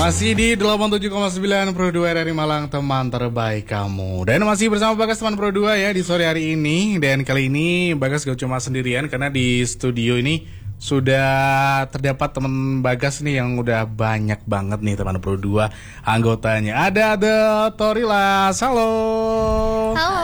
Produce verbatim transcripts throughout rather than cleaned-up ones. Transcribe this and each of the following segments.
Masih di delapan puluh tujuh koma sembilan Pro dua R R I Malang, teman terbaik kamu. Dan masih bersama Bagas, teman Pro dua ya, di sore hari ini. Dan kali ini Bagas gak cuma sendirian, karena di studio ini sudah terdapat teman Bagas nih yang udah banyak banget nih teman Pro dua anggotanya. Ada The Torilas. Halo. Halo.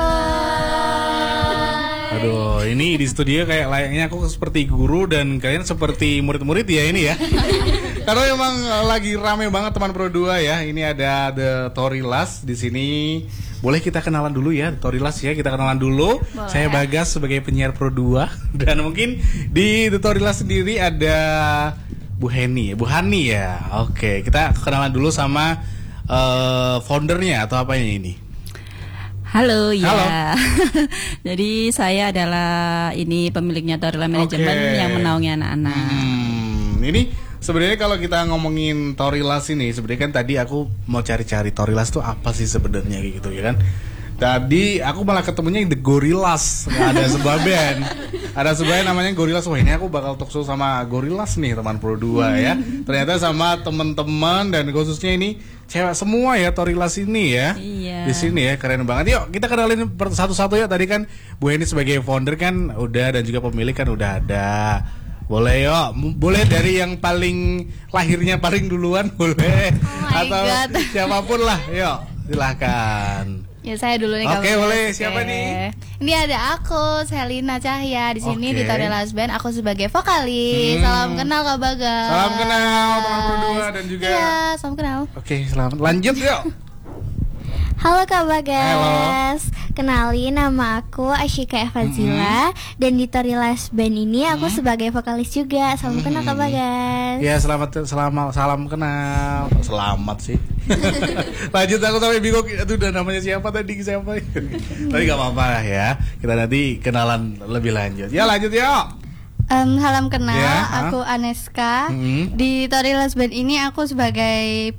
Aduh, ini di studio kayak layaknya aku seperti guru dan kalian seperti murid-murid ya ini ya. Karena memang lagi rame banget teman Pro dua ya. Ini ada The Torilas di sini. Boleh kita kenalan dulu ya, Torilas ya. Kita kenalan dulu. Boleh. Saya Bagas sebagai penyiar Pro dua dan mungkin di The Torilas sendiri ada Bu Heni, Bu Hani ya. Oke, kita kenalan dulu sama uh, foundernya atau apanya ini. Halo, ya. Halo. Jadi saya adalah ini pemiliknya Torilas Manajemen okay. yang menaungi anak-anak. Hmm, ini sebenarnya kalau kita ngomongin Torilas ini, sebenarnya kan tadi aku mau cari-cari Torilas tuh apa sih sebenarnya gitu ya kan. Tadi aku malah ketemunya The Gorillas. Ada sebuah band. Ada sebuah band namanya Gorillas. Wah, ini aku bakal talk show sama Gorillas nih teman Pro dua ya. Ternyata sama teman-teman dan khususnya ini cewek semua ya Torilas ini ya. Iya. Di sini ya, keren banget. Yuk kita kenalin satu-satu ya. Tadi kan Bu Heni sebagai founder kan udah, dan juga pemilik kan udah ada. Boleh yuk, boleh dari yang paling lahirnya paling duluan boleh. Oh atau God. siapapun lah. Yuk, silahkan. Ya saya dulu nih. Oke, okay, boleh. Siapa nih? Ini ada aku, Selina Cahya di sini Oke. di Torilas Band. Aku sebagai vokalis. Hmm. Salam kenal Kak Bagas. Salam kenal teman Pro dua dan juga. Iya, salam kenal. Oke, selamat. Lanjut yuk. Halo Kak Bagas. Halo. Kenalin, nama aku Ashika Evazila mm-hmm. dan di Torilas Band ini aku mm-hmm. sebagai vokalis juga. Salam mm-hmm. kenal Kak Bagas. Ya, selamat selamat salam kenal. Selamat sih. Lanjut, aku sampai bingung itu udah namanya siapa tadi, siapa. Tapi gak apa-apa ya. Kita nanti kenalan lebih lanjut. Ya, lanjut yuk. Um, salam kenal, Ya, aku Aneska. Mm-hmm. Di Torilas Band ini aku sebagai